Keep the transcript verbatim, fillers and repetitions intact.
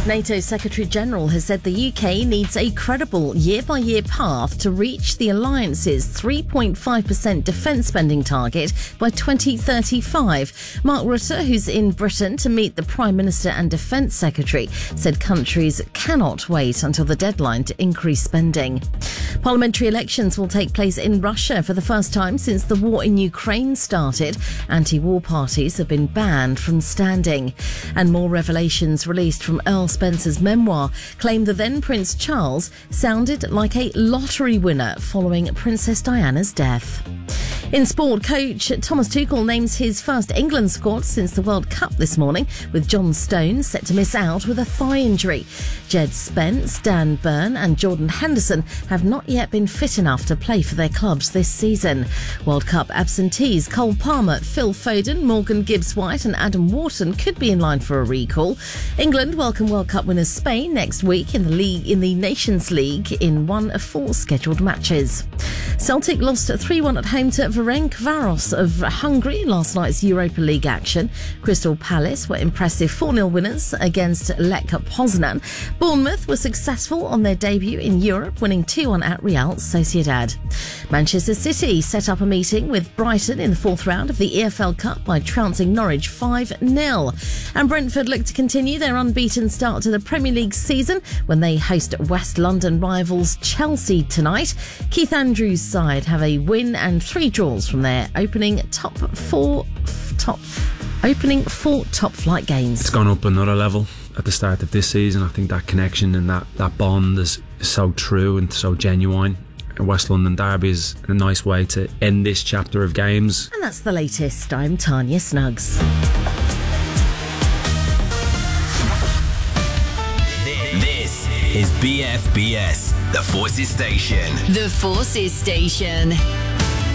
NATO Secretary-General has said the U K needs a credible year-by-year path to reach the alliance's three point five percent defence spending target by twenty thirty-five. Mark Rutte, who's in Britain to meet the Prime Minister and Defence Secretary, said countries cannot wait until the deadline to increase spending. Parliamentary elections will take place in Russia for the first time since the war in Ukraine started. Anti-war parties have been banned from standing. And more revelations released from Earl Spencer's memoir claim the then Prince Charles sounded like a lottery winner following Princess Diana's death. In sport, coach Thomas Tuchel names his first England squad since the World Cup this morning, with John Stones set to miss out with a thigh injury. Jed Spence, Dan Burn and Jordan Henderson have not yet been fit enough to play for their clubs this season. World Cup absentees Cole Palmer, Phil Foden, Morgan Gibbs-White and Adam Wharton could be in line for a recall. England welcome World Cup winners Spain next week in the league in the Nations League in one of four scheduled matches. Celtic lost three one at home to Ferencváros of Hungary in last night's Europa League action. Crystal Palace were impressive four nil winners against Lech Poznan. Bournemouth were successful on their debut in Europe, winning two one at Real Sociedad. Manchester City set up a meeting with Brighton in the fourth round of the E F L Cup by trouncing Norwich five nil. And Brentford look to continue their unbeaten start to the Premier League season when they host West London rivals Chelsea tonight. Keith Andrews' side have a win and three draws from their opening top four top opening four top flight games. It's gone up another level at the start of this season. I think that connection and that, that bond is so true and so genuine. And West London Derby is a nice way to end this chapter of games. And that's the latest. I'm Tanya Snuggs. This is B F B S, the Forces Station. The Forces Station.